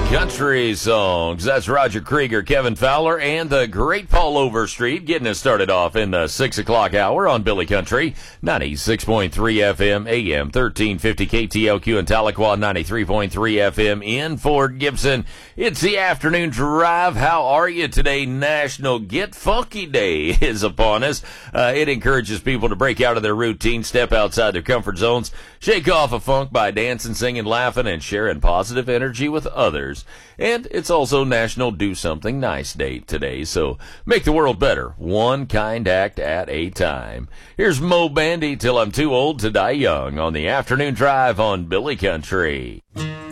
Country songs. That's Roger Krieger, Kevin Fowler, and the great Paul Overstreet getting us started off in the 6 o'clock hour on Billy Country, 96.3 FM, AM 1350 KTLQ in Tahlequah, 93.3 FM in Fort Gibson. It's the afternoon drive. How are you today? National Get Funky Day is upon us. It encourages people to break out of their routine, step outside their comfort zones, shake off a funk by dancing, singing, laughing, and sharing positive energy with others. And it's also National Do Something Nice Day today, so make the world better, one kind act at a time. Here's Mo Bandy, Till I'm Too Old to Die Young, on the afternoon drive on Billy Country.